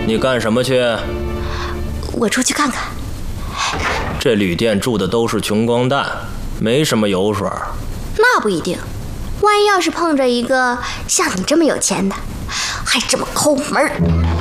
你干什么去？ 我出去看看。 这旅店住的都是穷光蛋，没什么油水。 那不一定，万一要是碰着一个像你这么有钱的，还这么抠门儿。